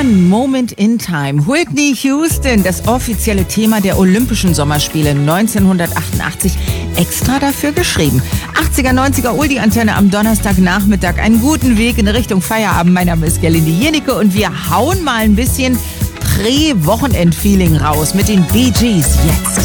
One Moment in Time. Whitney Houston, das offizielle Thema der Olympischen Sommerspiele 1988, extra dafür geschrieben. 80er, 90er Oldie-Antenne am Donnerstagnachmittag. Einen guten Weg in Richtung Feierabend. Mein Name ist Gerlinde Jennecke und wir hauen mal ein bisschen Prä-Wochenend-Feeling raus mit den Bee Gees jetzt.